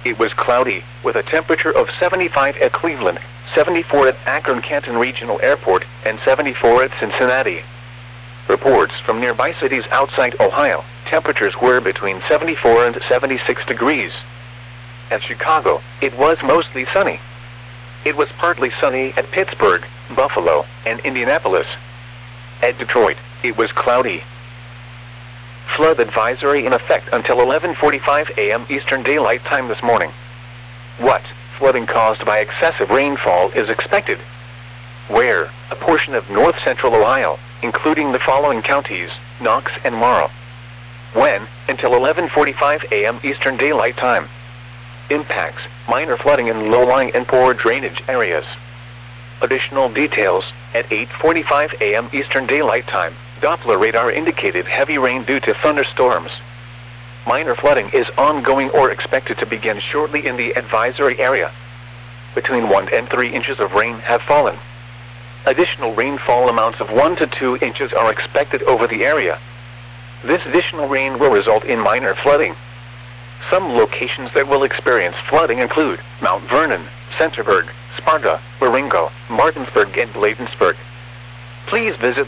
it was cloudy, with a temperature of 75 at Cleveland, 74 at Akron-Canton Regional Airport, and 74 at Cincinnati. Reports from nearby cities outside Ohio, temperatures were between 74 and 76 degrees. At Chicago, it was mostly sunny. It was partly sunny at Pittsburgh, Buffalo, and Indianapolis. At Detroit, it was cloudy. Flood advisory in effect until 11:45 a.m. Eastern Daylight Time this morning. What flooding caused by excessive rainfall is expected? Where? A portion of north-central Ohio, including the following counties, Knox and Morrow. When? Until 11:45 a.m. Eastern Daylight Time. Impacts: minor flooding in low-lying and poor drainage areas. Additional details: at 8:45 a.m. Eastern Daylight Time, Doppler radar indicated heavy rain due to thunderstorms. Minor flooding is ongoing or expected to begin shortly in the advisory area. Between 1 and 3 inches of rain have fallen. Additional rainfall amounts of 1 to 2 inches are expected over the area. This additional rain will result in minor flooding. Some locations that will experience flooding include Mount Vernon, Centerburg, Sparta, Waringo, Martinsburg, and Bladensburg. Please visit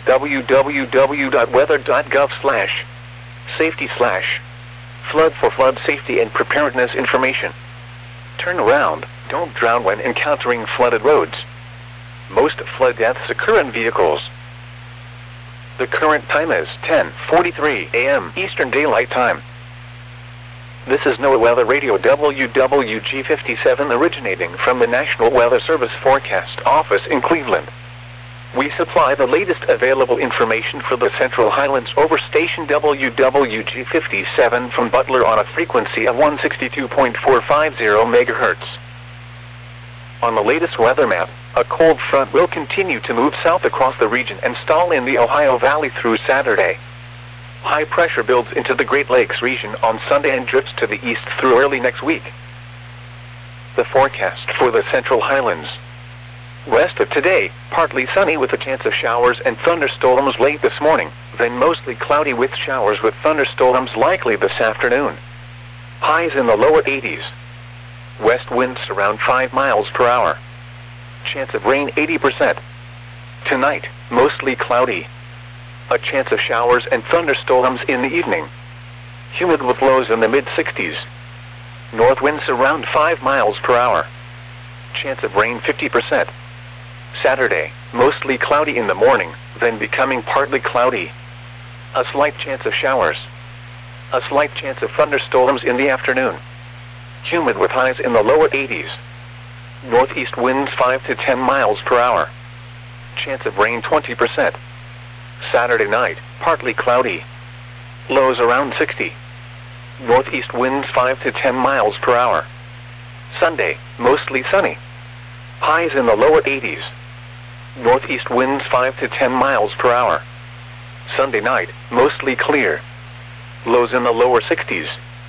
www.weather.gov/safety/flood for flood safety and preparedness information. Turn around, don't drown when encountering flooded roads. Most flood deaths occur in vehicles. The current time is 10:43 a.m. Eastern Daylight Time. This is NOAA Weather Radio WWG57 originating from the National Weather Service Forecast Office in Cleveland. We supply the latest available information for the Central Highlands over station WWG57 from Butler on a frequency of 162.450 MHz. On the latest weather map, a cold front will continue to move south across the region and stall in the Ohio Valley through Saturday. High pressure builds into the Great Lakes region on Sunday and drifts to the east through early next week. The forecast for the Central Highlands. Rest of today, partly sunny with a chance of showers and thunderstorms late this morning, then mostly cloudy with showers with thunderstorms likely this afternoon. Highs in the lower 80s. West winds around 5 miles per hour. Chance of rain 80%. Tonight, mostly cloudy. A chance of showers and thunderstorms in the evening. Humid with lows in the mid-60s. North winds around 5 miles per hour. Chance of rain 50%. Saturday, mostly cloudy in the morning, then becoming partly cloudy. A slight chance of showers. A slight chance of thunderstorms in the afternoon. Humid with highs in the lower 80s. Northeast winds 5 to 10 miles per hour. Chance of rain 20%. Saturday night, partly cloudy. Lows around 60. Northeast winds 5 to 10 miles per hour. Sunday, mostly sunny. Highs in the lower 80s. Northeast winds 5 to 10 miles per hour. Sunday night, mostly clear. Lows in the lower 60s.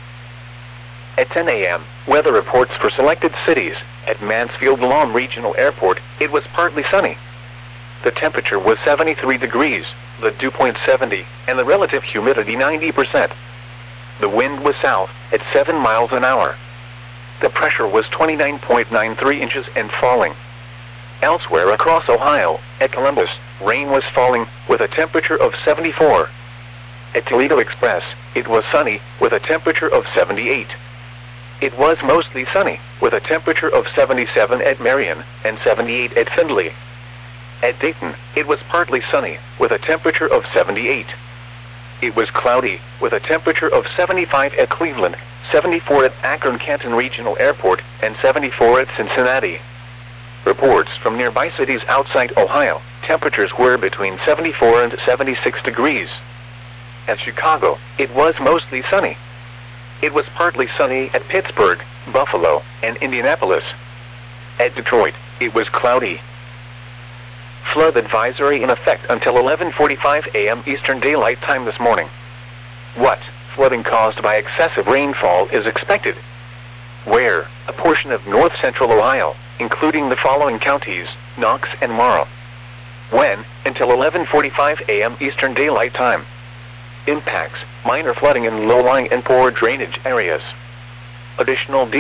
At 10 a.m., weather reports for selected cities. At Mansfield-Lom Regional Airport, it was partly sunny. The temperature was 73 degrees, the dew point 70, and the relative humidity 90%. The wind was south at 7 miles an hour. The pressure was 29.93 inches and falling. Elsewhere across Ohio, at Columbus, rain was falling with a temperature of 74. At Toledo Express, it was sunny with a temperature of 78. It was mostly sunny with a temperature of 77 at Marion and 78 at Findlay. At Dayton, it was partly sunny with a temperature of 78. It was cloudy with a temperature of 75 at Cleveland, 74 at Akron-Canton Regional Airport, and 74 at Cincinnati. Reports from nearby cities outside Ohio, temperatures were between 74 and 76 degrees. At Chicago, it was mostly sunny. It was partly sunny at Pittsburgh, Buffalo, and Indianapolis. At Detroit, it was cloudy. Flood advisory in effect until 11:45 a.m. Eastern Daylight Time this morning. What flooding caused by excessive rainfall is expected? Where? A portion of north-central Ohio, including the following counties, Knox and Morrow. When? Until 11:45 a.m. Eastern Daylight Time. Impacts: minor flooding in low-lying and poor drainage areas. Additional